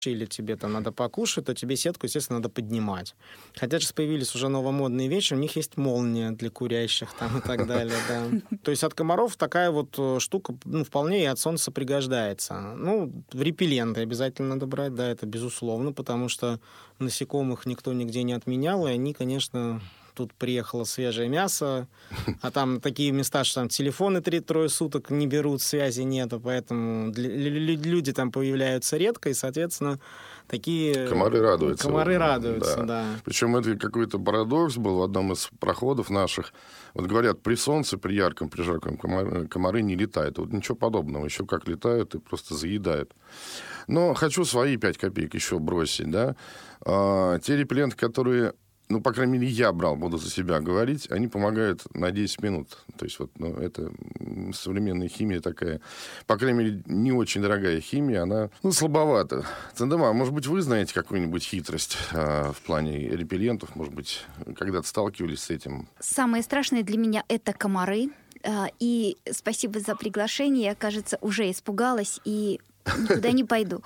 или тебе там надо покушать, то тебе сетку, естественно, надо поднимать. Хотя сейчас появились уже новомодные вещи, у них есть молния для курящих там и так далее, да. То есть от комаров такая вот штука, ну, вполне и от солнца пригождается. Ну, репелленты обязательно надо брать, да, это безусловно, потому что насекомых никто нигде не отменял, и они, конечно... Тут приехало свежее мясо, а там такие места, что там телефоны 3-3 суток не берут, связи нету, поэтому люди там появляются редко, и, соответственно, такие... Комары радуются. Комары радуются, да. Причем это какой-то парадокс был в одном из проходов наших. Вот говорят, при солнце, при ярком, при жарком комары не летают. Вот ничего подобного. Еще как летают и просто заедают. Но хочу свои 5 копеек еще бросить, да. Те репелленты, которые... Ну, по крайней мере, я брал, буду за себя говорить, они помогают на 10 минут. То есть, вот, ну, это современная химия такая, по крайней мере, не очень дорогая химия, она, ну, слабовата. Цендема, может быть, вы знаете какую-нибудь хитрость в плане репеллентов? Может быть, когда-то сталкивались с этим? Самое страшное для меня — это комары. И спасибо за приглашение. Я, кажется, уже испугалась и никуда не пойду.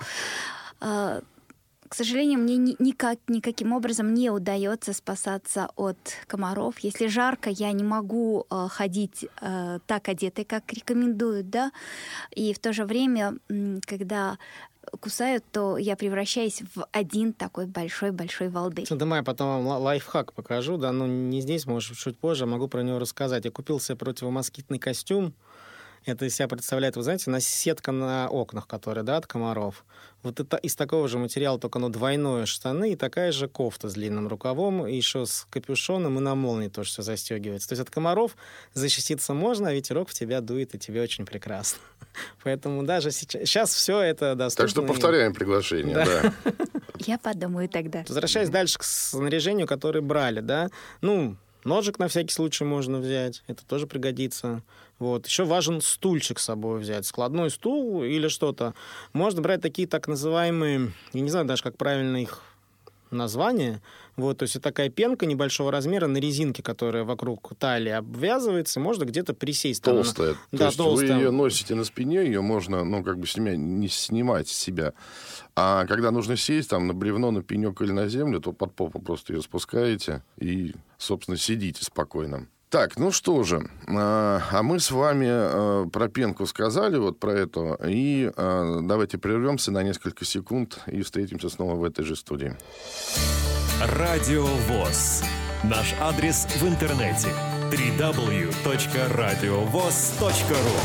К сожалению, мне никаким образом не удается спасаться от комаров. Если жарко, я не могу ходить так одетой, как рекомендуют, да. И в то же время, когда кусают, то я превращаюсь в один такой большой-большой волдырь. Давай я потом вам лайфхак покажу, да, ну не здесь, может, чуть позже, могу про него рассказать. Я купил себе противомоскитный костюм. Это из себя представляет, вы знаете, сетка на окнах, которая, да, от комаров. Вот это из такого же материала, только оно двойное штаны и такая же кофта с длинным рукавом, и еще с капюшоном, и на молнии тоже все застегивается. То есть от комаров защититься можно, а ветерок в тебя дует, и тебе очень прекрасно. Поэтому даже сейчас все это доступно. Так что повторяем приглашение, да. Я подумаю тогда. Возвращаясь дальше к снаряжению, которое брали, да, ну... Ножик на всякий случай можно взять, это тоже пригодится. Вот. Еще важен стульчик с собой взять, складной стул или что-то. Можно брать такие так называемые, я не знаю даже, как правильно их название. Вот, то есть это такая пенка небольшого размера на резинке, которая вокруг талии обвязывается, и можно где-то присесть. Толстая. Там, то да, есть толстая. Вы ее носите на спине, ее можно, ну, как бы не снимать с себя. А когда нужно сесть там на бревно, на пенек или на землю, то под попу просто ее спускаете и, собственно, сидите спокойно. Так, ну что же, а мы с вами про пенку сказали, вот про это, и давайте прервемся на несколько секунд и встретимся снова в этой же студии. Радио ВОС. Наш адрес в интернете www.radiovoz.ru.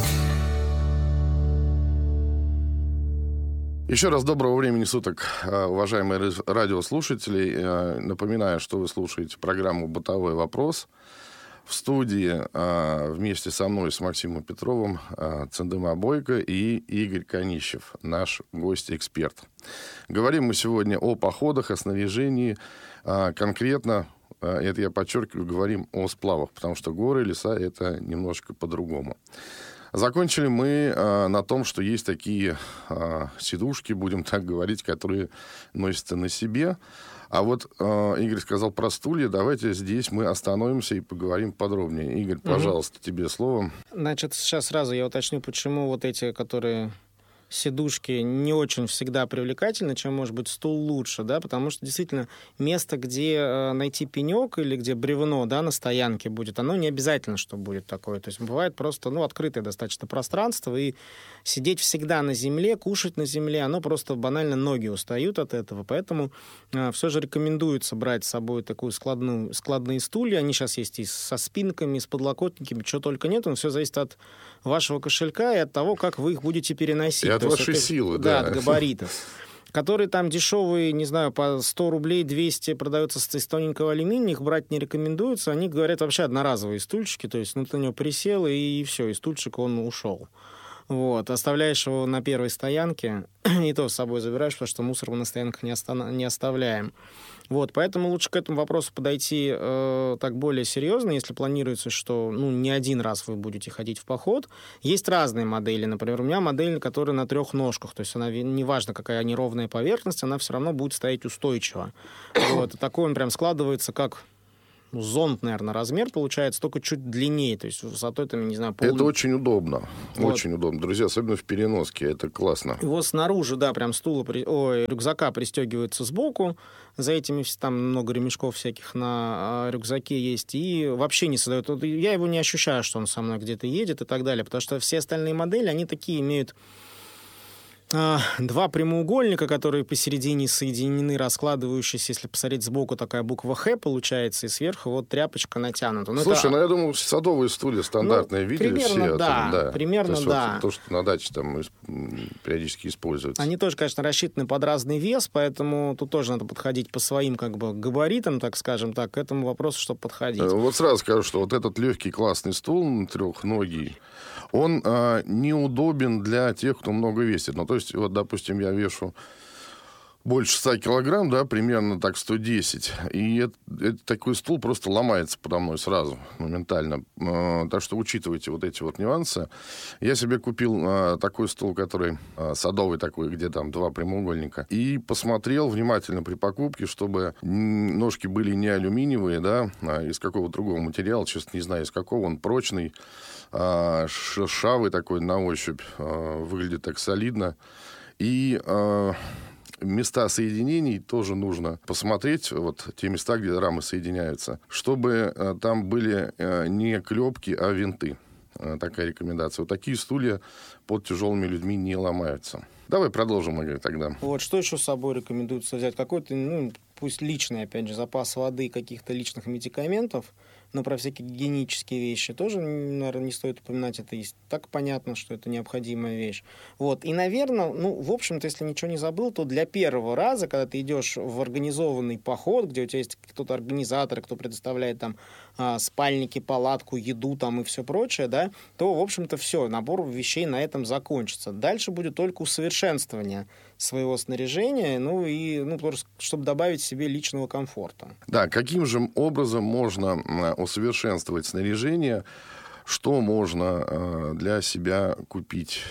Еще раз доброго времени суток, уважаемые радиослушатели. Напоминаю, что вы слушаете программу «Бытовой вопрос». В студии вместе со мной, с Максимом Петровым, Цендема Бойко и Игорь Конищев, наш гость-эксперт. Говорим мы сегодня о походах, о снаряжении. Конкретно, это я подчеркиваю, говорим о сплавах, потому что горы, леса — это немножко по-другому. Закончили мы на том, что есть такие сидушки, будем так говорить, которые носятся на себе. А вот Игорь сказал про стулья. Давайте здесь мы остановимся и поговорим подробнее. Игорь, пожалуйста, тебе слово. Значит, сейчас сразу я уточню, почему вот эти, которые... сидушки не очень всегда привлекательны, чем, может быть, стул лучше, да, потому что, действительно, место, где найти пенек или где бревно, да, на стоянке будет, оно не обязательно, что будет такое. То есть бывает просто, ну, открытое достаточно пространство, и сидеть всегда на земле, кушать на земле, оно просто банально ноги устают от этого, поэтому все же рекомендуется брать с собой такую складные стулья, они сейчас есть и со спинками, и с подлокотниками, чего только нет, но все зависит от вашего кошелька и от того, как вы их будете переносить. И от вашей силы, да. Да, от габаритов. Которые там дешевые, не знаю, по 100 рублей, 200 продаются из тоненького алюминия, их брать не рекомендуется. Они говорят вообще одноразовые стульчики, то есть ну, ты на него присел, и все, и стульчик он ушел. Вот. Оставляешь его на первой стоянке, и то с собой забираешь, потому что мусор мы на стоянках не оставляем. Вот, поэтому лучше к этому вопросу подойти так более серьезно, если планируется, что ну, не один раз вы будете ходить в поход. Есть разные модели. Например, у меня модель, которая на 3 ножках, то есть она, неважно, какая неровная поверхность, она все равно будет стоять устойчиво. Вот, и такой он прям складывается, как зонт, наверное, размер получается, только чуть длиннее, то есть высотой, там, не знаю, Это очень удобно, вот. Очень удобно, друзья, особенно в переноске, это классно. Его снаружи, да, прям рюкзака пристегивается сбоку, за этими там много ремешков всяких на рюкзаке есть, и вообще не создает, я его не ощущаю, что он со мной где-то едет и так далее, потому что все остальные модели, они такие имеют два прямоугольника, которые посередине соединены, раскладывающиеся, если посмотреть сбоку, такая буква «Х» получается, и сверху вот тряпочка натянута. Слушай, я думаю, садовые стулья стандартные видели примерно, все. Да, да. примерно, то есть, да. Вот, то, что на даче там периодически используется. Они тоже, конечно, рассчитаны под разный вес, поэтому тут тоже надо подходить по своим как бы габаритам, так скажем так, к этому вопросу, чтобы подходить. Вот сразу скажу, что вот этот легкий классный стул трехногий, он неудобен для тех, кто много весит. Ну, то есть, вот, допустим, я вешу больше 100 килограмм, да, примерно так 110. И это такой стул просто ломается подо мной сразу, моментально. Так что учитывайте вот эти вот нюансы. Я себе купил такой стул, который садовый такой, где там два прямоугольника. И посмотрел внимательно при покупке, чтобы ножки были не алюминиевые, да, а из какого-то другого материала, честно не знаю, из какого, он прочный, шершавый такой на ощупь, выглядит так солидно. И места соединений тоже нужно посмотреть, вот те места, где рамы соединяются, чтобы там были не клепки, а винты. Такая рекомендация. Вот такие стулья под тяжелыми людьми не ломаются. Давай продолжим, Игорь, тогда. Вот, что еще с собой рекомендуется взять? Какой-то, пусть личный, опять же, запас воды, каких-то личных медикаментов, но про всякие гигиенические вещи тоже, наверное, не стоит упоминать. Это есть так понятно, что это необходимая вещь. Вот. И, наверное, в общем-то, если ничего не забыл, то для первого раза, когда ты идешь в организованный поход, где у тебя есть кто-то организатор, кто предоставляет там спальники, палатку, еду там и все прочее, да, то, в общем-то, все, набор вещей на этом закончится. Дальше будет только усовершенствование своего снаряжения, просто, чтобы добавить себе личного комфорта. Да, каким же образом можно усовершенствовать снаряжение, что можно для себя купить,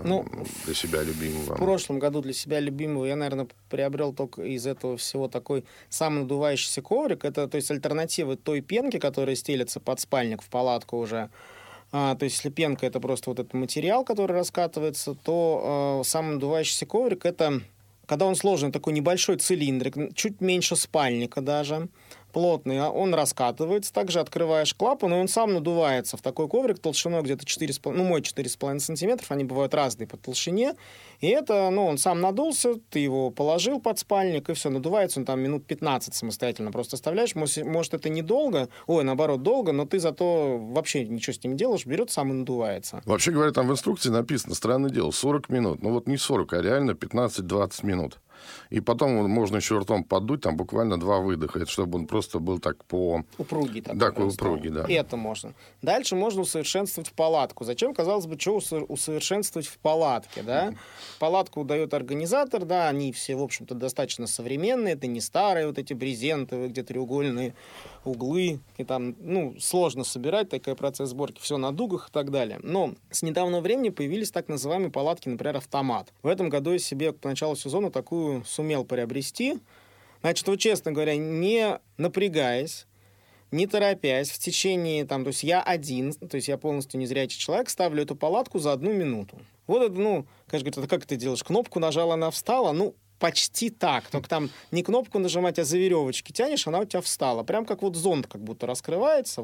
для себя любимого? В прошлом году для себя любимого я, наверное, приобрел только из этого всего такой самонадувающийся коврик. Это, то есть, альтернатива той пенке, которая стелется под спальник в палатку уже. То есть, если пенка — это просто вот этот материал, который раскатывается, то самонадувающийся коврик — это, когда он сложен, такой небольшой цилиндрик, чуть меньше спальника даже, плотный, он раскатывается, также открываешь клапан, и он сам надувается в такой коврик толщиной где-то 4,5, мой 4,5 сантиметров, они бывают разные по толщине, и это, он сам надулся, ты его положил под спальник, и все, надувается он там минут 15 самостоятельно, просто оставляешь, может это недолго, наоборот, долго, но ты зато вообще ничего с ним не делаешь, берет сам и надувается. Вообще говоря, там в инструкции написано, странное дело, 40 минут, не 40, а реально 15-20 минут. И потом можно еще ртом поддуть, там буквально 2 выдоха, это чтобы он просто был так упругий. Такой упругий, да. Это можно. Дальше можно усовершенствовать палатку. Зачем, казалось бы, что усовершенствовать в палатке, да? Палатку дает организатор, да, они все, в общем-то, достаточно современные, это не старые вот эти брезентовые, где треугольные углы, и там, сложно собирать, такой процесс сборки, все на дугах и так далее. Но с недавнего времени появились так называемые палатки, например, автомат. В этом году я себе к началу сезона такую сумел приобрести. Значит, честно говоря, не напрягаясь, не торопясь, в течение, то есть я один, то есть я полностью незрячий человек, ставлю эту палатку за 1 минуту. Вот это, конечно, говорит, как ты делаешь? Кнопку нажал, она встала, почти так. Только там не кнопку нажимать, а за веревочки тянешь, она у тебя встала. Прям как зонт как будто раскрывается,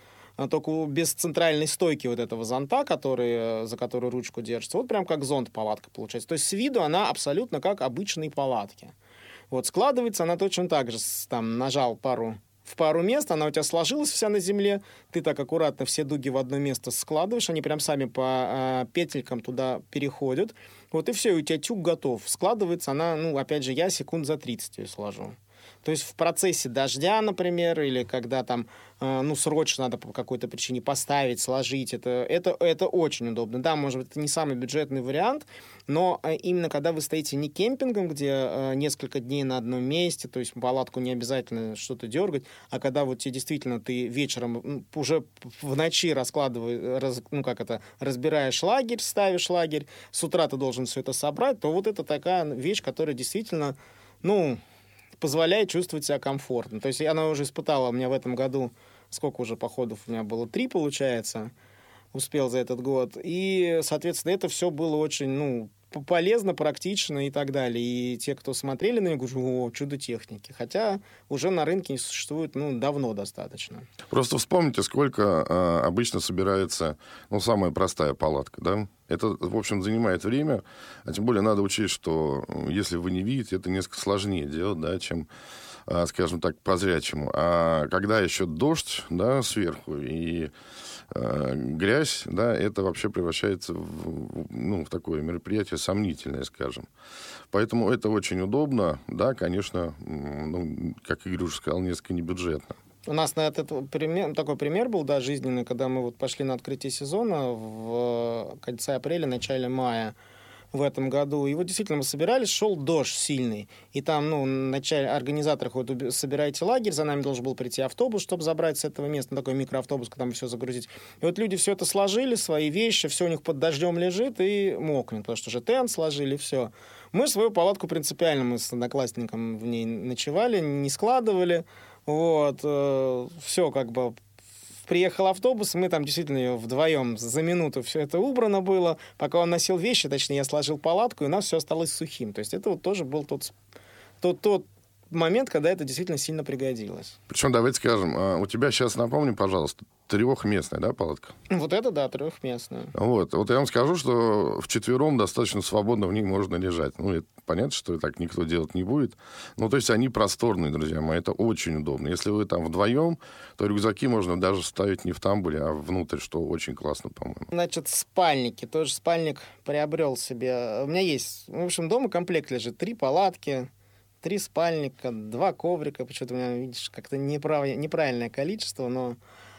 только без центральной стойки вот этого зонта, за которую ручку держится. Вот прям как зонт палатка получается. То есть с виду она абсолютно как обычные палатки. Складывается она точно так же. Там нажал в пару мест, она у тебя сложилась вся на земле, ты так аккуратно все дуги в одно место складываешь, они прям сами по петелькам туда переходят. И все, и у тебя тюк готов. Складывается она, опять же, я секунд за 30 ее сложу. То есть в процессе дождя, например, или когда там, срочно надо по какой-то причине поставить, сложить, это очень удобно. Да, может быть, это не самый бюджетный вариант, но именно когда вы стоите не кемпингом, где несколько дней на одном месте, то есть палатку не обязательно что-то дергать, а когда тебе действительно ты вечером уже в ночи разбираешь лагерь, ставишь лагерь, с утра ты должен все это собрать, то это такая вещь, которая действительно, позволяет чувствовать себя комфортно. То есть она уже испытала у меня в этом году, сколько уже походов у меня было, 3, получается, успел за этот год. И, соответственно, это все было очень, полезно, практично и так далее. И те, кто смотрели на него, говорят: чудо техники. Хотя уже на рынке существует, давно достаточно. Просто вспомните, сколько обычно собирается, самая простая палатка, да? Это, в общем, занимает время, а тем более надо учесть, что если вы не видите, это несколько сложнее делать, да, чем, скажем так, по-зрячему. А когда еще дождь, да, сверху и грязь, да, это вообще превращается в такое мероприятие сомнительное, скажем. Поэтому это очень удобно, да, конечно, как Игорь уже сказал, несколько небюджетно. У нас на этот такой пример был, да, жизненный, когда мы пошли на открытие сезона в конце апреля, начале мая в этом году. И действительно мы собирались, шел дождь сильный. И там, организаторы ходят: собирайте лагерь, за нами должен был прийти автобус, чтобы забрать с этого места, такой микроавтобус, когда мы все загрузить. И люди все это сложили, свои вещи, все у них под дождем лежит и мокнет, потому что уже тент сложили, все. Мы свою палатку принципиально, мы с одноклассником в ней ночевали, не складывали. Все приехал автобус, мы там действительно вдвоем за минуту все это убрано было. Пока он носил вещи, точнее, я сложил палатку, и у нас все осталось сухим. То есть это тоже был тот момент, когда это действительно сильно пригодилось. Причем, давайте скажем, у тебя сейчас, напомни, пожалуйста, 3-местная, да, палатка? Это, да, 3-местная. Вот я вам скажу, что вчетвером достаточно свободно в ней можно лежать. Это понятно, что так никто делать не будет. То есть они просторные, друзья мои, это очень удобно. Если вы там вдвоем, то рюкзаки можно даже ставить не в тамбуре, а внутрь, что очень классно, по-моему. Значит, спальники. Тоже спальник приобрел себе. У меня есть, дома комплект лежит: 3 палатки, 3 спальника, 2 коврика. Почему-то у меня, видишь, как-то неправильное количество, но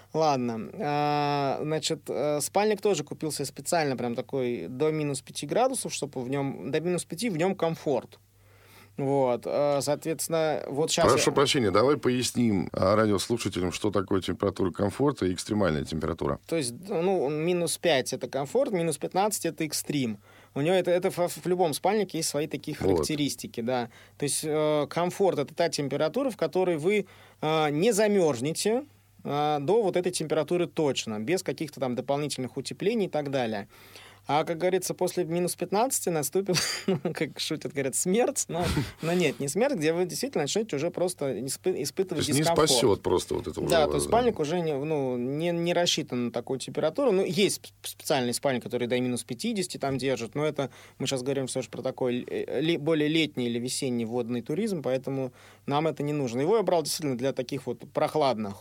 ладно. Спальник тоже купился специально, прям такой до минус 5 градусов, чтобы до минус 5 в нем комфорт. Соответственно, сейчас... Прошу прощения, давай поясним радиослушателям, что такое температура комфорта и экстремальная температура. То есть, минус 5 это комфорт, минус 15 это экстрим. У него это в любом спальнике есть свои такие характеристики, да. То есть комфорт — это та температура, в которой вы не замерзнете до этой температуры точно, без каких-то там дополнительных утеплений и так далее. А, как говорится, после минус 15 наступит, как шутят, говорят, смерть. Но нет, не смерть, где вы действительно начнете уже просто испытывать дискомфорт. Не спасет просто это уже. Да, то есть спальник уже не рассчитан на такую температуру. Есть специальный спальник, который до минус 50 там держит, но это мы сейчас говорим все же про такой более летний или весенний водный туризм, поэтому нам это не нужно. Его я брал действительно для таких прохладных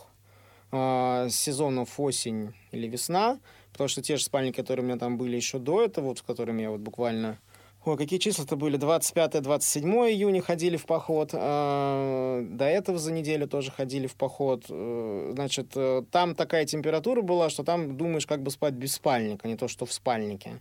сезонов осень или весна, потому что те же спальники, которые у меня там были еще до этого, с которыми я буквально... какие числа-то были? 25-27 июня ходили в поход. До этого за неделю тоже ходили в поход. Значит, там такая температура была, что там думаешь, как бы спать без спальника, не то, что в спальнике.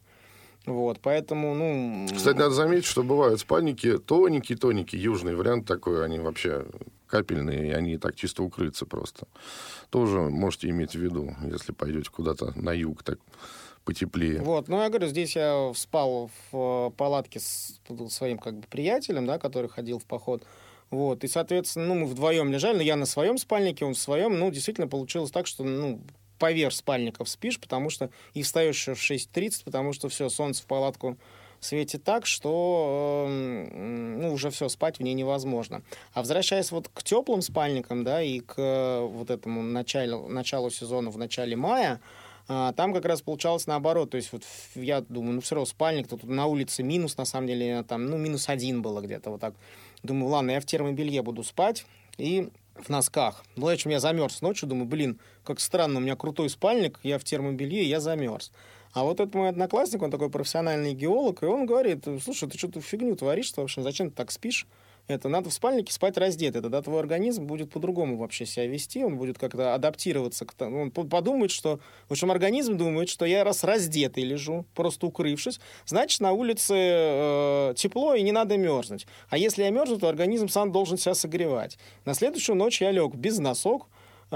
Поэтому, Кстати, надо заметить, что бывают спальники тоненькие, южный вариант такой, они вообще капельные, и они так чисто укрыться просто. Тоже можете иметь в виду, если пойдете куда-то на юг, так потеплее. Я говорю, здесь я спал в палатке с своим приятелем, да, который ходил в поход. И, соответственно, мы вдвоем лежали, но я на своем спальнике, он в своем. Действительно получилось так, что, поверх спальников спишь, потому что и встаешь еще в 6:30, потому что все, солнце в палатку светит так, что уже все, спать в ней невозможно. А возвращаясь к теплым спальникам, да, и к этому началу сезона в начале мая, там как раз получалось наоборот. То есть я думаю, все равно спальник, тут на улице минус, на самом деле, там, минус 1 было где-то так. Думаю, ладно, я в термобелье буду спать и в носках. Я замерз ночью, думаю, как странно, у меня крутой спальник, я в термобелье, я замерз. А этот мой одноклассник, он такой профессиональный геолог, и он говорит: слушай, ты что-то фигню творишь, в общем, зачем ты так спишь? Надо в спальнике спать раздетый, тогда твой организм будет по-другому вообще себя вести, он будет как-то адаптироваться. Он подумает, что... В общем, организм думает, что я раз раздетый лежу, просто укрывшись, значит, на улице тепло и не надо мерзнуть. А если я мерзну, то организм сам должен себя согревать. На следующую ночь я лег без носков,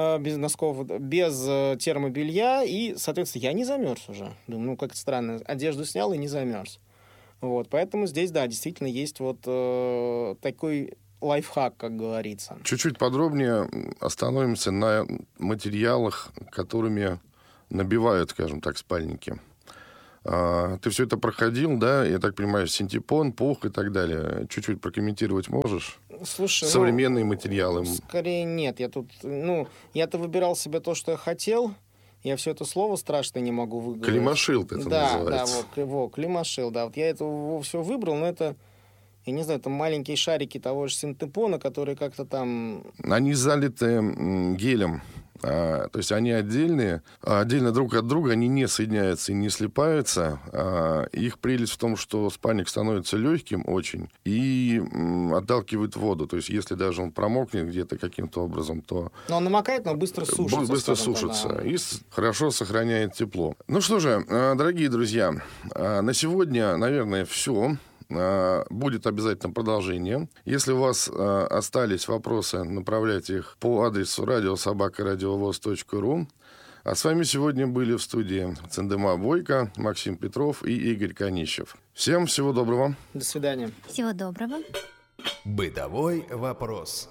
без термобелья, и, соответственно, я не замерз уже. Думаю, как-то странно. Одежду снял и не замерз. Поэтому здесь, да, действительно есть такой лайфхак, как говорится. Чуть-чуть подробнее остановимся на материалах, которыми набивают, скажем так, спальники. Ты все это проходил, да? Я так понимаю, синтепон, пух и так далее. Чуть-чуть прокомментировать можешь? Слушай, современные материалы. Скорее нет. Я-то выбирал себе то, что я хотел. Я все это слово страшно не могу выговорить. Климашил это называется. Да, климашил, да. Вот я это все выбрал, но это, я не знаю, это маленькие шарики того же синтепона, которые как-то там... Они залиты гелем. То есть они отдельно друг от друга, они не соединяются и не слипаются. Их прелесть в том, что спальник становится легким очень и отталкивает воду. То есть если даже он промокнет где-то каким-то образом, то... Но он намокает, но быстро сушится. Быстро сушится и хорошо сохраняет тепло. Ну что же, дорогие друзья, на сегодня, наверное, все. Будет обязательно продолжение. Если у вас остались вопросы, направляйте их по адресу radiosobaka.radiovoz.ru. А с вами сегодня были в студии Цендема Бойко, Максим Петров и Игорь Конищев. Всем всего доброго. До свидания. Всего доброго. Бытовой вопрос.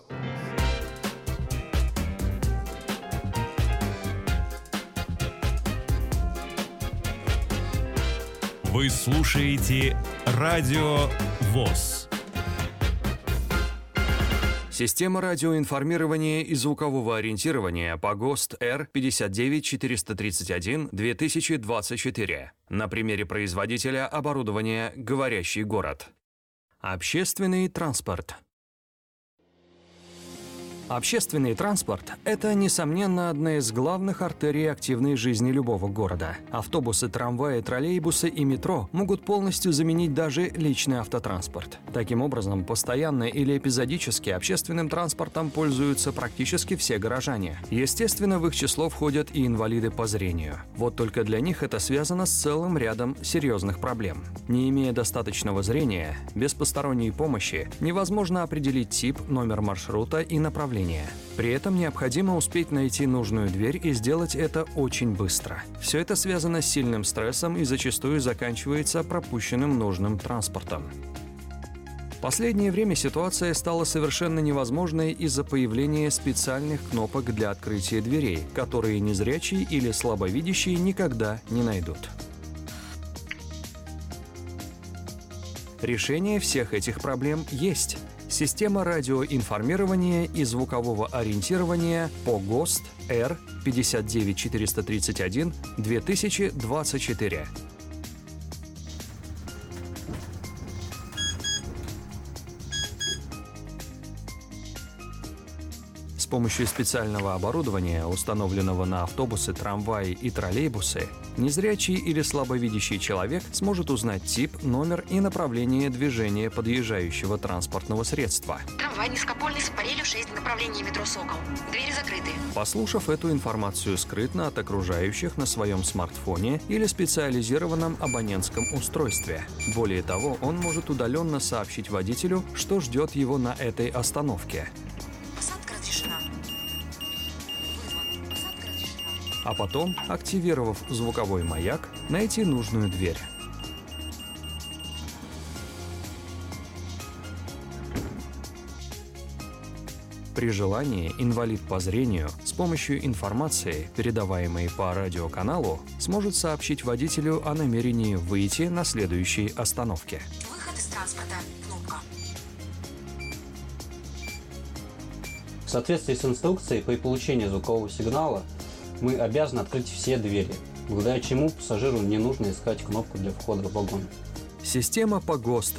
Вы слушаете Радио ВОС. Система радиоинформирования и звукового ориентирования по ГОСТ R59431-2024. На примере производителя оборудования «Говорящий город». Общественный транспорт. Общественный транспорт – это, несомненно, одна из главных артерий активной жизни любого города. Автобусы, трамваи, троллейбусы и метро могут полностью заменить даже личный автотранспорт. Таким образом, постоянно или эпизодически общественным транспортом пользуются практически все горожане. Естественно, в их число входят и инвалиды по зрению. Вот только для них это связано с целым рядом серьезных проблем. Не имея достаточного зрения, без посторонней помощи невозможно определить тип, номер маршрута и направление. При этом необходимо успеть найти нужную дверь и сделать это очень быстро. Все это связано с сильным стрессом и зачастую заканчивается пропущенным нужным транспортом. В последнее время ситуация стала совершенно невозможной из-за появления специальных кнопок для открытия дверей, которые незрячие или слабовидящие никогда не найдут. Решение всех этих проблем есть. Система радиоинформирования и звукового ориентирования по ГОСТ R59431-2024. С помощью специального оборудования, установленного на автобусы, трамваи и троллейбусы, незрячий или слабовидящий человек сможет узнать тип, номер и направление движения подъезжающего транспортного средства. Трамвай низкопольный с аппарелью 6 в направлении метро «Сокол». Двери закрыты. Послушав эту информацию скрытно от окружающих на своем смартфоне или специализированном абонентском устройстве. Более того, он может удаленно сообщить водителю, что ждет его на этой остановке. Посадка разрешена. Посадка разрешена. А потом, активировав звуковой маяк, найти нужную дверь. При желании инвалид по зрению с помощью информации, передаваемой по радиоканалу, сможет сообщить водителю о намерении выйти на следующей остановке. Выход из транспорта. Кнопка. В соответствии с инструкцией, при получении звукового сигнала мы обязаны открыть все двери, благодаря чему пассажиру не нужно искать кнопку для входа в вагон. Система по ГОСТ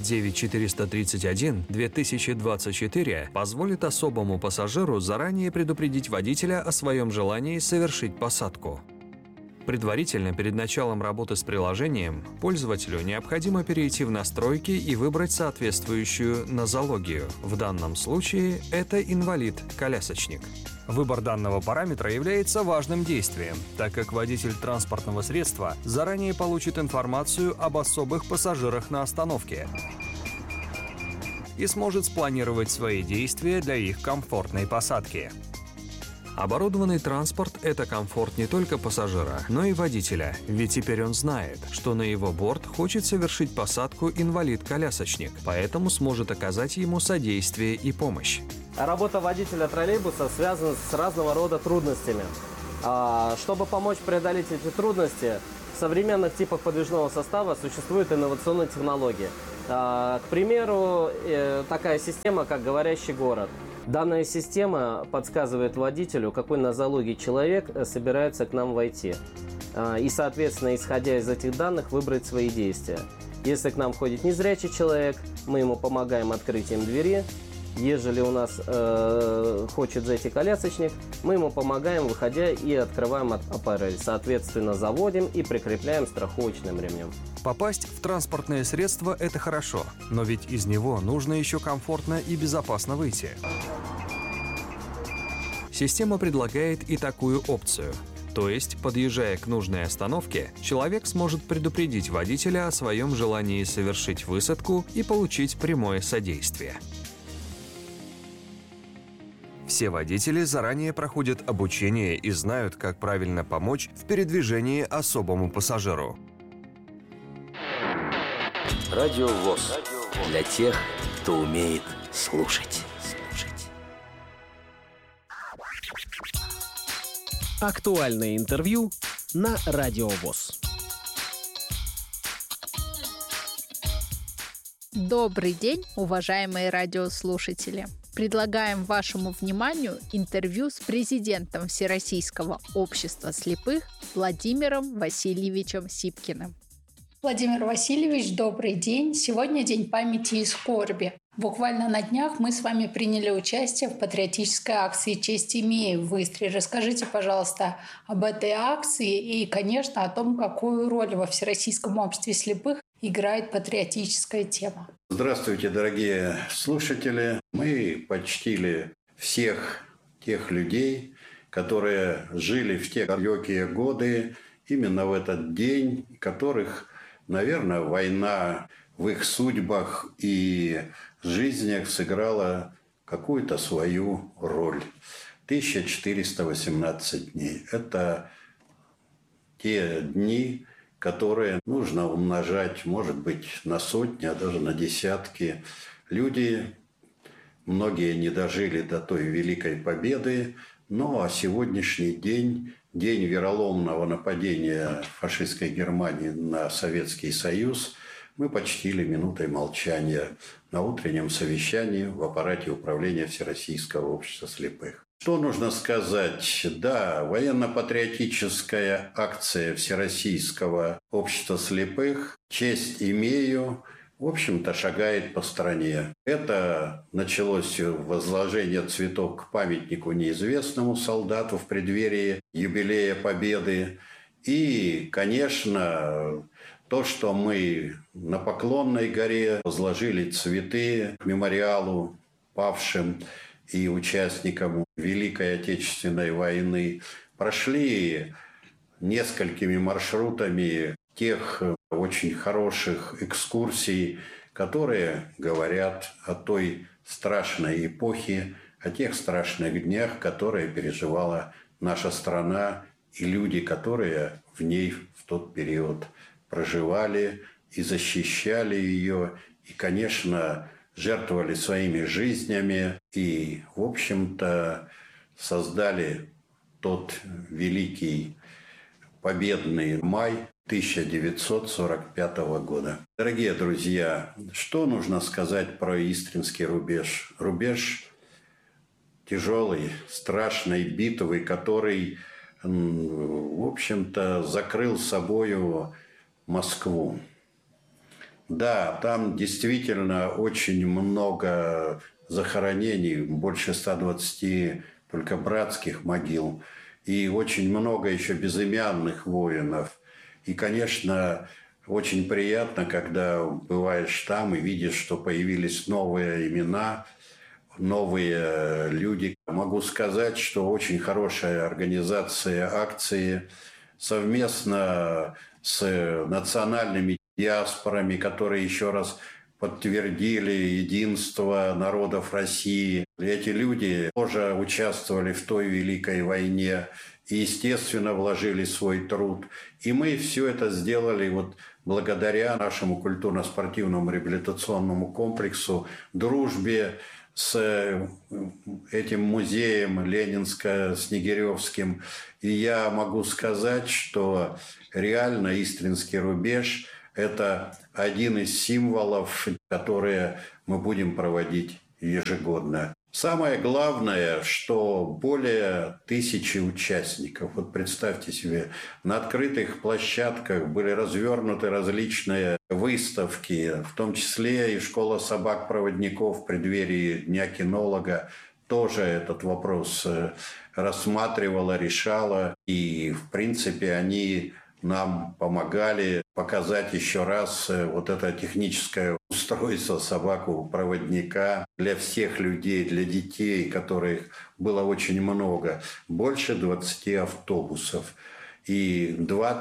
59431-2024 позволит особому пассажиру заранее предупредить водителя о своем желании совершить посадку. Предварительно, перед началом работы с приложением, пользователю необходимо перейти в настройки и выбрать соответствующую нозологию. В данном случае это инвалид-колясочник. Выбор данного параметра является важным действием, так как водитель транспортного средства заранее получит информацию об особых пассажирах на остановке и сможет спланировать свои действия для их комфортной посадки. Оборудованный транспорт – это комфорт не только пассажира, но и водителя, ведь теперь он знает, что на его борт хочет совершить посадку инвалид-колясочник, поэтому сможет оказать ему содействие и помощь. Работа водителя троллейбуса связана с разного рода трудностями. Чтобы помочь преодолеть эти трудности, в современных типах подвижного состава существуют инновационные технологии. К примеру, такая система, как «Говорящий город». Данная система подсказывает водителю, какой нозологий человек собирается к нам войти. И, соответственно, исходя из этих данных, выбрать свои действия. Если к нам входит незрячий человек, мы ему помогаем открытием двери. Ежели у нас хочет зайти колясочник, мы ему помогаем, выходя, и открываем аппарель. Соответственно, заводим и прикрепляем страховочным ремнем. Попасть в транспортное средство – это хорошо, но ведь из него нужно еще комфортно и безопасно выйти. Система предлагает и такую опцию. То есть, подъезжая к нужной остановке, человек сможет предупредить водителя о своем желании совершить высадку и получить прямое содействие. Все водители заранее проходят обучение и знают, как правильно помочь в передвижении особому пассажиру. Радио ВОС. Для тех, кто умеет слушать. Актуальное интервью на Радио ВОС. Добрый день, уважаемые радиослушатели! Предлагаем вашему вниманию интервью с президентом Всероссийского общества слепых Владимиром Васильевичем Сипкиным. Владимир Васильевич, добрый день. Сегодня День памяти и скорби. Буквально на днях мы с вами приняли участие в патриотической акции «Честь имею» в Истре. Расскажите, пожалуйста, об этой акции и, конечно, о том, какую роль во Всероссийском обществе слепых играет патриотическая тема. Здравствуйте, дорогие слушатели. Мы почтили всех тех людей, которые жили в те далекие годы, именно в этот день, которых, наверное, война в их судьбах и жизнях сыграла какую-то свою роль. 1418 дней. Это те дни, которые нужно умножать, может быть, на сотни, а даже на десятки. Люди, многие не дожили до той великой победы, но сегодняшний день, день вероломного нападения фашистской Германии на Советский Союз, мы почтили минутой молчания на утреннем совещании в аппарате управления Всероссийского общества слепых. Что нужно сказать? Да, военно-патриотическая акция Всероссийского общества слепых «Честь имею», в общем-то, шагает по стране. Это началось возложение цветов к памятнику неизвестному солдату в преддверии юбилея Победы. И, конечно, то, что мы на Поклонной горе возложили цветы к мемориалу павшим и участникам Великой Отечественной войны, прошли несколькими маршрутами тех очень хороших экскурсий, которые говорят о той страшной эпохе, о тех страшных днях, которые переживала наша страна и люди, которые в ней в тот период проживали и защищали ее, и, конечно, жертвовали своими жизнями и, в общем-то, создали тот великий победный май 1945 года. Дорогие друзья, что нужно сказать про Истринский рубеж? Рубеж тяжелый, страшной битвы, который, в общем-то, закрыл собою Москву. Да, там действительно очень много захоронений, больше 120 только братских могил, и очень много еще безымянных воинов. И, конечно, очень приятно, когда бываешь там и видишь, что появились новые имена, новые люди. Могу сказать, что очень хорошая организация акции совместно с национальными диаспорами, которые, еще раз подтвердили единство народов России. Эти люди тоже участвовали в той Великой войне и, естественно, вложили свой труд. И мы все это сделали вот благодаря нашему культурно-спортивному реабилитационному комплексу, дружбе с этим музеем Ленинско-Снегиревским. И я могу сказать, что реально Истринский рубеж – это один из символов, которые мы будем проводить ежегодно. Самое главное, что более 1000 участников. Вот представьте себе, на открытых площадках были развернуты различные выставки, в том числе и школа собак-проводников в преддверии Дня кинолога тоже этот вопрос рассматривала, решала. И, в принципе, они нам помогали показать еще раз вот это техническое устройство собаку-проводника для всех людей, для детей, которых было очень много. Больше 20 автобусов и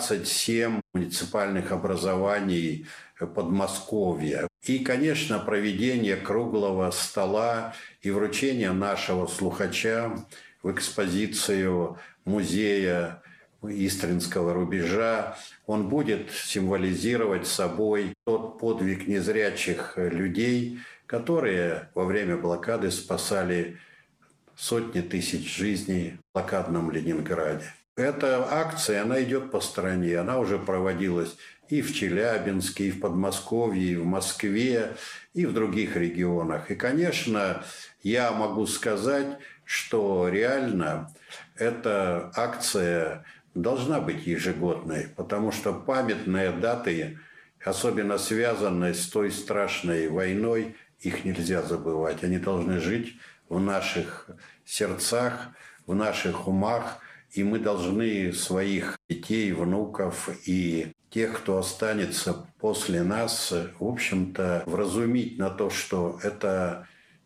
27 муниципальных образований Подмосковья. И, конечно, проведение круглого стола и вручение нашего слухача в экспозицию музея Истринского рубежа, он будет символизировать собой тот подвиг незрячих людей, которые во время блокады спасали сотни тысяч жизней в блокадном Ленинграде. Эта акция, она идет по стране, она уже проводилась и в Челябинске, и в Подмосковье, и в Москве, и в других регионах. И, конечно, я могу сказать, что реально эта акция должна быть ежегодной, потому что памятные даты, особенно связанные с той страшной войной, их нельзя забывать. Они должны жить в наших сердцах, в наших умах, и мы должны своих детей, внуков и тех, кто останется после нас, в общем-то, вразумить на то, что это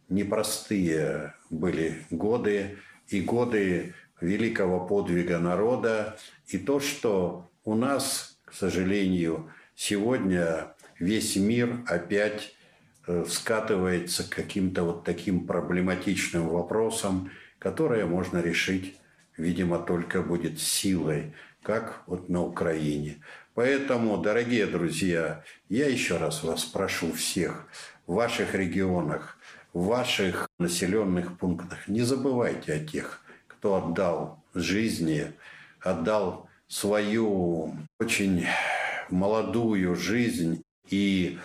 непростые были годы, и годы великого подвига народа, и то, что у нас, к сожалению, сегодня весь мир опять скатывается к каким-то вот таким проблематичным вопросам, которые можно решить, видимо, только будет силой, как вот на Украине. Поэтому, дорогие друзья, я еще раз вас прошу всех в ваших регионах, в ваших населенных пунктах, не забывайте о тех, кто отдал жизни, отдал свою очень молодую жизнь и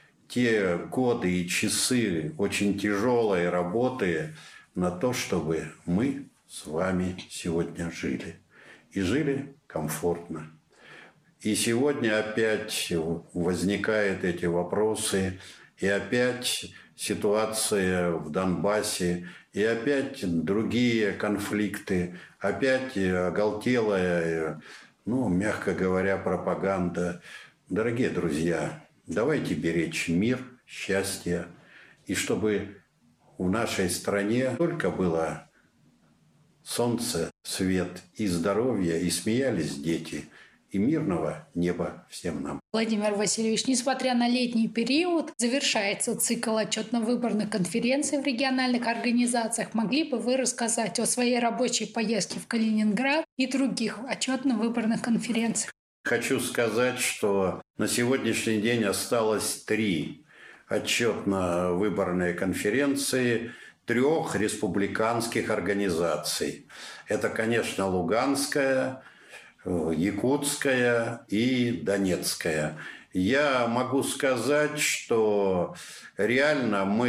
те годы и часы очень тяжелой работы на то, чтобы мы с вами сегодня жили. И жили комфортно. И сегодня опять возникают эти вопросы, и опять ситуация в Донбассе, и опять другие конфликты, опять оголтелая, мягко говоря, пропаганда. Дорогие друзья, давайте беречь мир, счастье, и чтобы в нашей стране только было солнце, свет и здоровье, и смеялись дети, и мирного неба всем нам. Владимир Васильевич, несмотря на летний период, завершается цикл отчетно-выборных конференций в региональных организациях. Могли бы вы рассказать о своей рабочей поездке в Калининград и других отчетно-выборных конференциях? Хочу сказать, что на сегодняшний день осталось 3 отчетно-выборные конференции 3 республиканских организаций. Это, конечно, Луганская, Якутская и Донецкая. Я могу сказать, что реально мы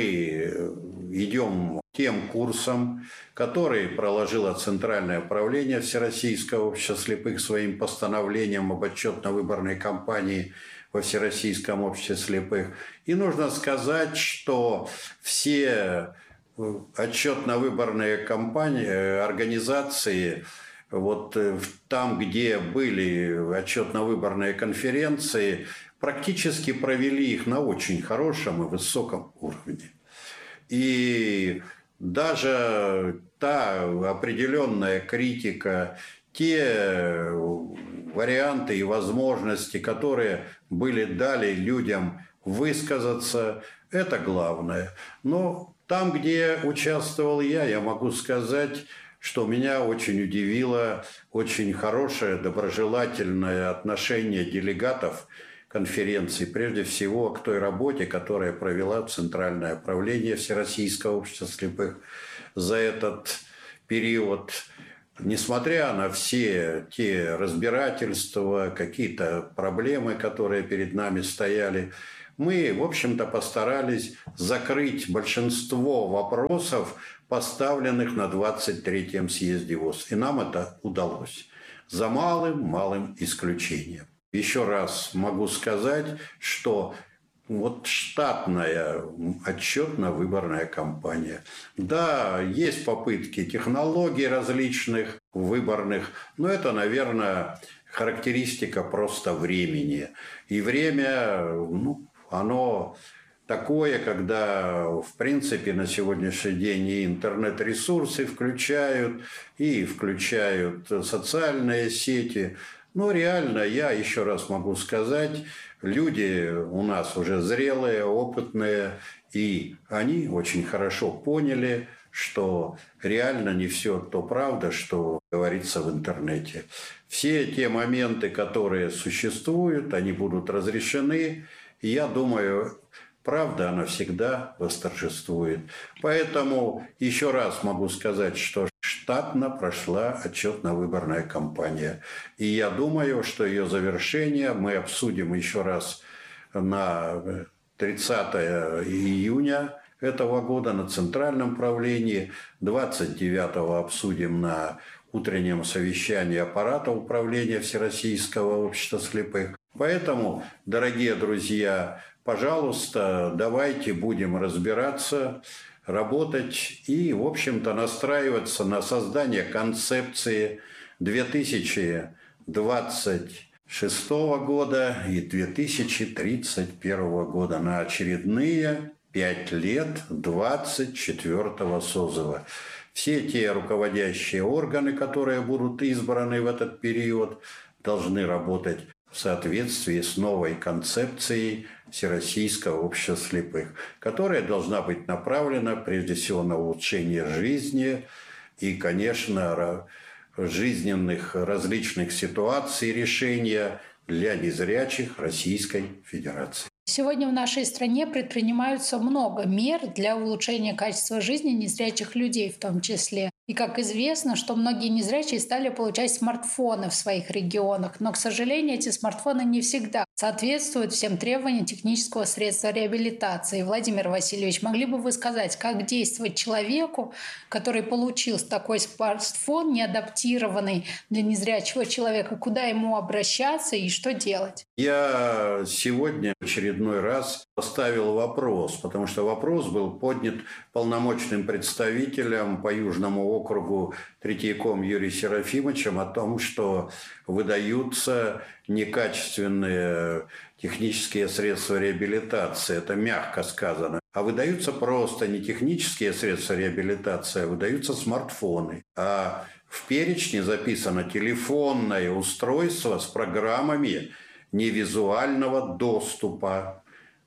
идем тем курсом, который проложило Центральное правление Всероссийского общества слепых своим постановлением об отчетно-выборной кампании во Всероссийском обществе слепых. И нужно сказать, что все отчетно-выборные кампании, организации, вот там, где были отчетно-выборные конференции, практически провели их на очень хорошем и высоком уровне. И даже та определенная критика, те варианты и возможности, которые дали людям высказаться. Это главное. Но там, где участвовал я могу сказать, что меня очень удивило очень хорошее, доброжелательное отношение делегатов конференции, прежде всего к той работе, которая провела Центральное правление Всероссийского общества слепых за этот период. Несмотря на все те разбирательства, какие-то проблемы, которые перед нами стояли, мы, в общем-то, постарались закрыть большинство вопросов, поставленных на 23-м съезде ВОС. И нам это удалось. За малым исключением. Еще раз могу сказать, что вот штатная отчетно-выборная кампания. Да, есть попытки технологий различных выборных, но это, наверное, характеристика просто времени. И время, оно такое, когда, в принципе, на сегодняшний день и интернет-ресурсы включают социальные сети. Но реально, я еще раз могу сказать, люди у нас уже зрелые, опытные, и они очень хорошо поняли, что реально не все то правда, что говорится в интернете. Все те моменты, которые существуют, они будут разрешены. И я думаю, правда, она всегда восторжествует. Поэтому еще раз могу сказать, что штатно прошла отчетно-выборная кампания. И я думаю, что ее завершение мы обсудим еще раз на 30 июня этого года на Центральном правлении. 29-го обсудим на утреннем совещании аппарата управления Всероссийского общества слепых. Поэтому, дорогие друзья, пожалуйста, давайте будем разбираться, работать и, в общем-то, настраиваться на создание концепции 2026 года и 2031 года на очередные 5 лет 24-го созыва. Все те руководящие органы, которые будут избраны в этот период, должны работать в соответствии с новой концепцией Всероссийского общества слепых, которая должна быть направлена прежде всего на улучшение жизни и, конечно, жизненных различных ситуаций решения для незрячих Российской Федерации. Сегодня в нашей стране предпринимаются много мер для улучшения качества жизни незрячих людей в том числе. И как известно, что многие незрячие стали получать смартфоны в своих регионах, но, к сожалению, эти смартфоны не всегда соответствуют всем требованиям технического средства реабилитации. Владимир Васильевич, могли бы вы сказать, как действовать человеку, который получил такой смартфон, не адаптированный для незрячего человека, куда ему обращаться и что делать? Я сегодня в очередной раз поставил вопрос, потому что вопрос был поднят полномочным представителем по Южному округу Третьяком Юрием Серафимовичем о том, что выдаются некачественные технические средства реабилитации. Это мягко сказано. А выдаются просто не технические средства реабилитации, а выдаются смартфоны. А в перечне записано телефонное устройство с программами невизуального доступа.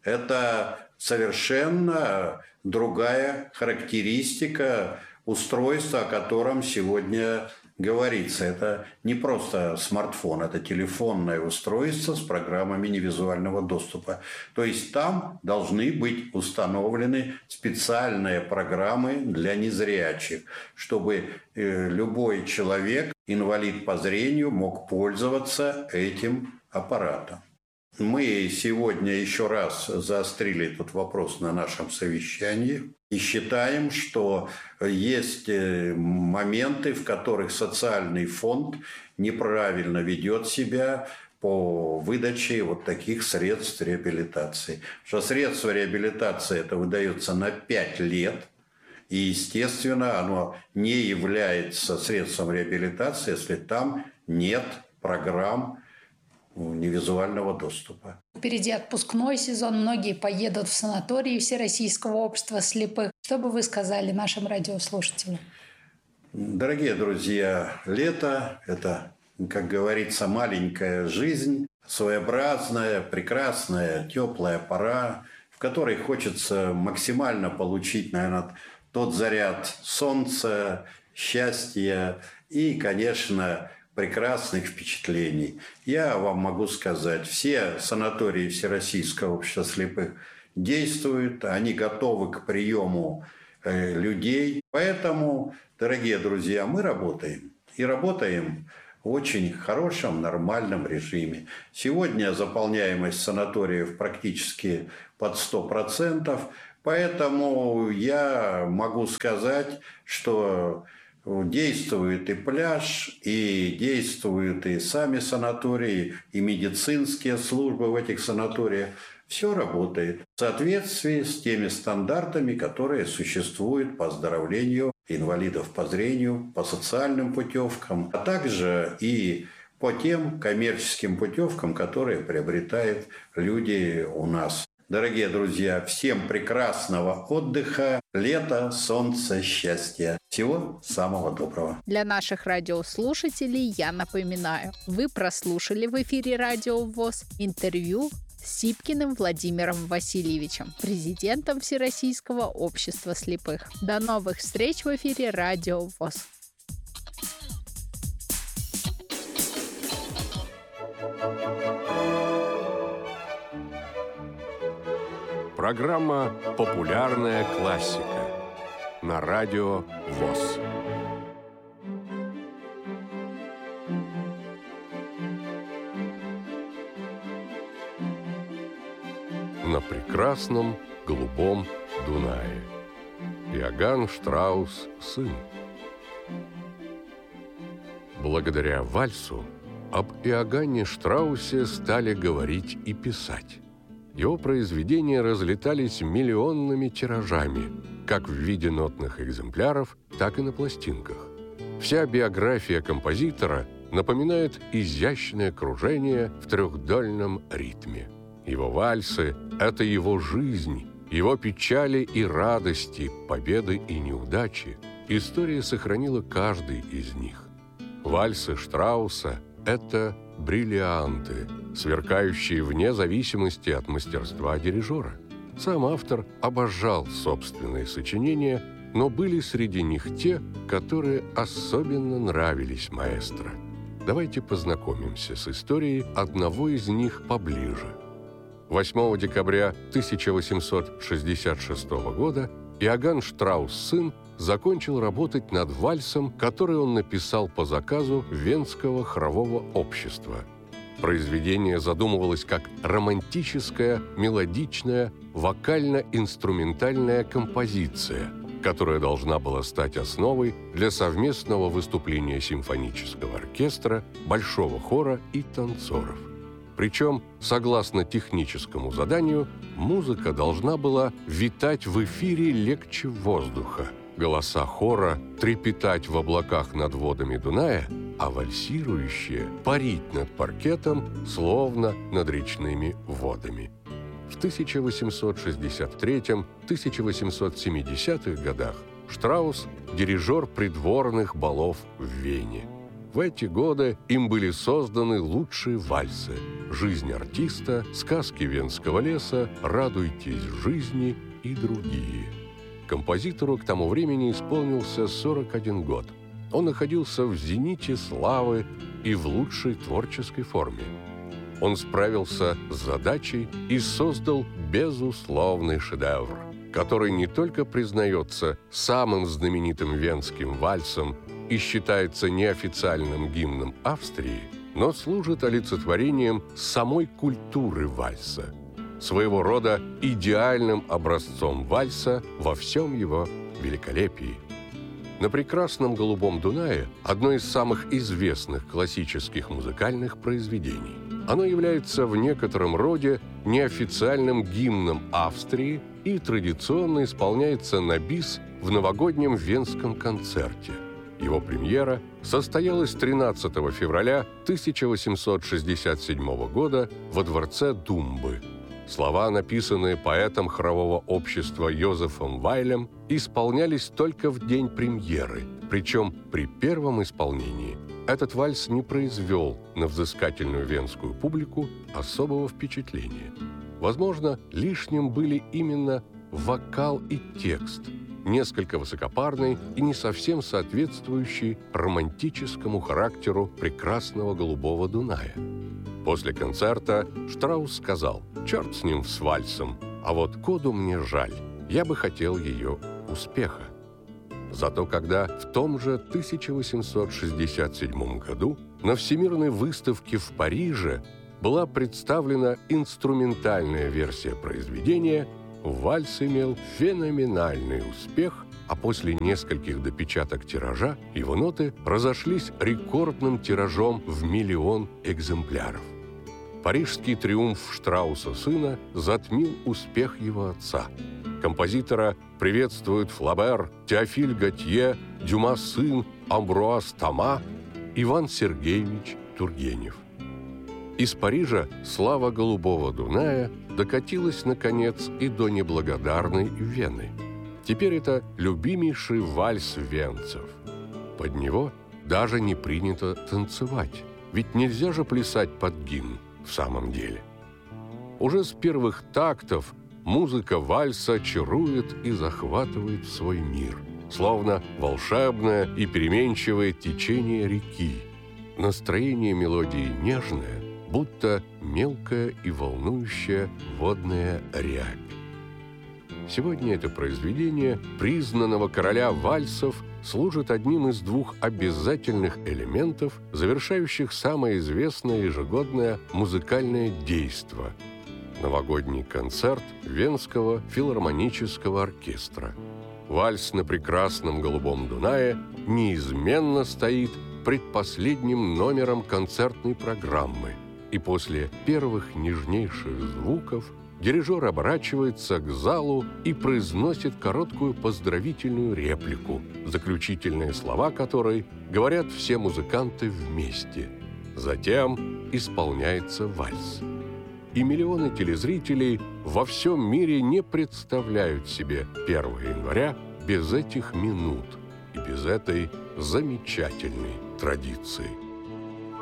Это совершенно другая характеристика устройства, о котором сегодня говорится. Это не просто смартфон, это телефонное устройство с программами невизуального доступа. То есть там должны быть установлены специальные программы для незрячих, чтобы любой человек, инвалид по зрению, мог пользоваться этим аппаратом. Мы сегодня еще раз заострили этот вопрос на нашем совещании и считаем, что есть моменты, в которых социальный фонд неправильно ведет себя по выдаче вот таких средств реабилитации. Что средство реабилитации это выдается на 5 лет, и, естественно, оно не является средством реабилитации, если там нет программ невизуального доступа. Впереди отпускной сезон, многие поедут в санатории Всероссийского общества слепых. Что бы вы сказали нашим радиослушателям? Дорогие друзья, лето – это, как говорится, маленькая жизнь. своеобразная, прекрасная, теплая пора, в которой хочется максимально получить, наверное, тот заряд солнца, счастья и, конечно, прекрасных впечатлений. Я вам могу сказать, все санатории Всероссийского общества слепых действуют, они готовы к приему людей. Поэтому, дорогие друзья, мы работаем. И работаем в очень хорошем, нормальном режиме. Сегодня заполняемость санаториев практически под 100%. Поэтому я могу сказать, что действует и пляж, и действуют и сами санатории, и медицинские службы в этих санаториях. Все работает в соответствии с теми стандартами, которые существуют по оздоровлению инвалидов по зрению, по социальным путевкам, а также и по тем коммерческим путевкам, которые приобретают люди у нас. Дорогие друзья, всем прекрасного отдыха, лета, солнца, счастья. Всего самого доброго. Для наших радиослушателей я напоминаю, вы прослушали в эфире Радио ВОС интервью с Сипкиным Владимиром Васильевичем, президентом Всероссийского общества слепых. До новых встреч в эфире Радио ВОС. Программа «Популярная классика» на Радио ВОС. На прекрасном голубом Дунае. Иоганн Штраус, сын. Благодаря вальсу об Иоганне Штраусе стали говорить и писать. Его произведения разлетались миллионными тиражами, как в виде нотных экземпляров, так и на пластинках. Вся биография композитора напоминает изящное кружение в трехдольном ритме. Его вальсы – это его жизнь, его печали и радости, победы и неудачи. История сохранила каждый из них. Вальсы Штрауса – это бриллианты, сверкающие вне зависимости от мастерства дирижера. Сам автор обожал собственные сочинения, но были среди них те, которые особенно нравились маэстро. Давайте познакомимся с историей одного из них поближе. 8 декабря 1866 года Иоганн Штраус, сын, закончил работать над вальсом, который он написал по заказу Венского хорового общества. Произведение задумывалось как романтическая, мелодичная, вокально-инструментальная композиция, которая должна была стать основой для совместного выступления симфонического оркестра, большого хора и танцоров. Причем, согласно техническому заданию, музыка должна была витать в эфире легче воздуха, голоса хора трепетать в облаках над водами Дуная, а вальсирующие парить над паркетом, словно над речными водами. В 1863-1870-х годах Штраус – дирижер придворных балов в Вене. В эти годы им были созданы лучшие вальсы «Жизнь артиста», «Сказки Венского леса», «Радуйтесь жизни» и другие. Композитору к тому времени исполнился 41 год. Он находился в зените славы и в лучшей творческой форме. Он справился с задачей и создал безусловный шедевр, который не только признается самым знаменитым венским вальсом и считается неофициальным гимном Австрии, но служит олицетворением самой культуры вальса, своего рода идеальным образцом вальса во всем его великолепии. На прекрасном голубом Дунае одно из самых известных классических музыкальных произведений. Оно является в некотором роде неофициальным гимном Австрии и традиционно исполняется на бис в новогоднем венском концерте. Его премьера состоялась 13 февраля 1867 года во дворце Думбы. Слова, написанные поэтом хорового общества Йозефом Вайлем, исполнялись только в день премьеры, причем при первом исполнении этот вальс не произвел на взыскательную венскую публику особого впечатления. Возможно, лишним были именно вокал и текст, несколько высокопарный и не совсем соответствующий романтическому характеру прекрасного голубого Дуная. После концерта Штраус сказал: «Черт с ним, с вальсом, а вот коду мне жаль, я бы хотел ее успеха». Зато когда в том же 1867 году на Всемирной выставке в Париже была представлена инструментальная версия произведения, вальс имел феноменальный успех, а после нескольких допечаток тиража его ноты разошлись рекордным тиражом в 1 000 000 экземпляров. Парижский триумф Штрауса сына затмил успех его отца. Композитора приветствуют Флабер, Теофиль Готье, Дюма сын, Амбруаз Тома, Иван Сергеевич Тургенев. Из Парижа слава голубого Дуная докатилась, наконец, и до неблагодарной Вены. Теперь это любимейший вальс венцев. Под него даже не принято танцевать, ведь нельзя же плясать под гимн в самом деле. Уже с первых тактов музыка вальса чарует и захватывает в свой мир, словно волшебное и переменчивое течение реки. Настроение мелодии нежное, будто мелкая и волнующая водная рябь. Сегодня это произведение признанного короля вальсов служит одним из 2 обязательных элементов, завершающих самое известное ежегодное музыкальное действо – новогодний концерт Венского филармонического оркестра. Вальс на прекрасном голубом Дунае неизменно стоит предпоследним номером концертной программы, и после первых нежнейших звуков дирижер оборачивается к залу и произносит короткую поздравительную реплику, заключительные слова которой говорят все музыканты вместе. Затем исполняется вальс. И миллионы телезрителей во всем мире не представляют себе 1 января без этих минут и без этой замечательной традиции.